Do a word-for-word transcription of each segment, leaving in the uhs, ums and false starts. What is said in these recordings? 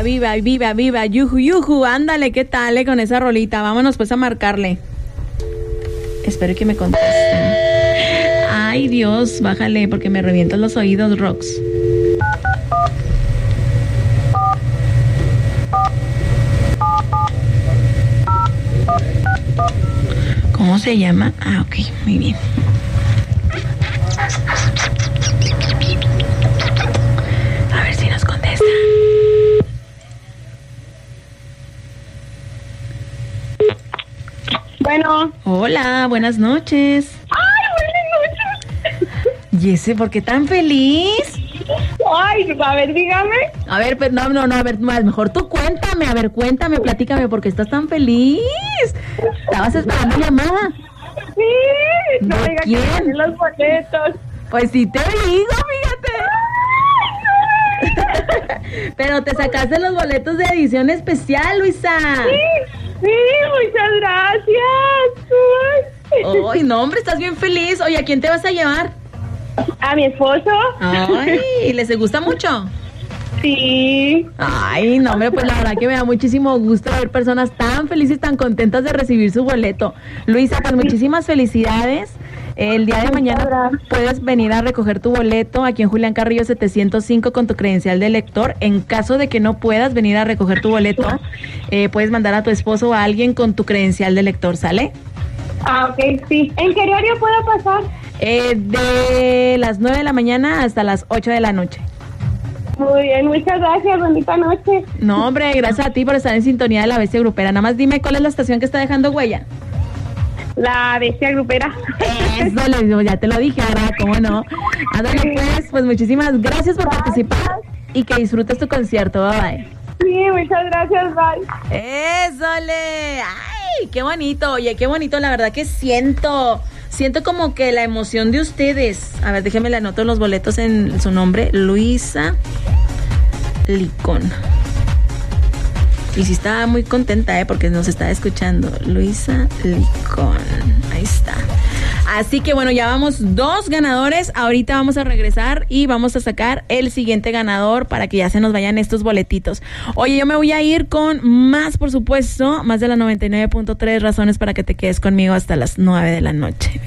viva, viva, viva, yuju, yuju, ándale, ¿qué tal eh, con esa rolita? Vámonos pues a marcarle. Espero que me contesten. Ay, Dios, bájale porque me revientan los oídos, Rox. ¿Cómo se llama? Ah, ok, muy bien. A ver si nos contesta. Bueno. Hola, buenas noches. ¡Ay, buenas noches! ¿Y ese por qué tan feliz? Ay, a ver, dígame. A ver, pero no, no, no, a ver, mejor tú cuéntame, a ver, cuéntame, platícame, ¿por qué estás tan feliz? ¿Estabas esperando llamada? Sí, no ¿De diga quién? que gané los boletos. Pues sí te digo, fíjate. Pero te sacaste los boletos de edición especial, Luisa. Sí, sí, muchas gracias. Ay, no, hombre, estás bien feliz. Oye, ¿a quién te vas a llevar? ¿A mi esposo? Ay, ¿les gusta mucho? Sí. Ay, no, hombre, pues la verdad que me da muchísimo gusto ver personas tan felices, tan contentas de recibir su boleto. Luisa, pues muchísimas felicidades. El día de mañana puedes venir a recoger tu boleto aquí en Julián Carrillo setecientos cinco con tu credencial de lector. En caso de que no puedas venir a recoger tu boleto, eh, puedes mandar a tu esposo o a alguien con tu credencial de lector, ¿sale? Ah, ok, sí. ¿En qué horario puedo pasar? Eh, de las nueve de la mañana hasta las ocho de la noche. Muy bien, muchas gracias, bonita noche. No, hombre, gracias a ti por estar en sintonía de La Bestia Grupera. Nada más dime cuál es la estación que está dejando huella. La Bestia Grupera. Eso, lo digo, ya te lo dije, ahora, ¿cómo no? Ándale, pues, pues muchísimas gracias por participar y que disfrutes tu concierto, bye bye. Sí, muchas gracias, bye. ¡Ésole! ¡Ay, qué bonito! Oye, qué bonito, la verdad que siento, siento como que la emoción de ustedes. A ver, déjenme le anoto los boletos en su nombre, Luisa Licón. Y sí está muy contenta, ¿eh? Porque nos está escuchando. Luisa Licón. Ahí está. Así que bueno, ya vamos dos ganadores. Ahorita vamos a regresar y vamos a sacar el siguiente ganador para que ya se nos vayan estos boletitos. Oye, yo me voy a ir con más, por supuesto, más de la noventa y nueve punto tres razones para que te quedes conmigo hasta las nueve de la noche.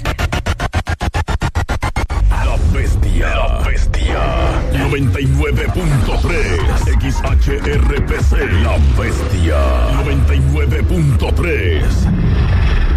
La Bestia. La Bestia. noventa y nueve punto tres. X H R P C. La Bestia. noventa y nueve punto tres.